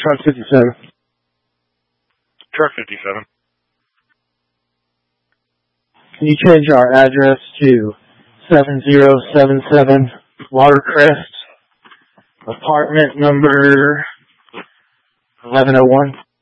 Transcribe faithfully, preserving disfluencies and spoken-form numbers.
Truck fifty-seven. Truck fifty-seven. Can you change our address to seven zero seven seven Watercrest, apartment number eleven oh one?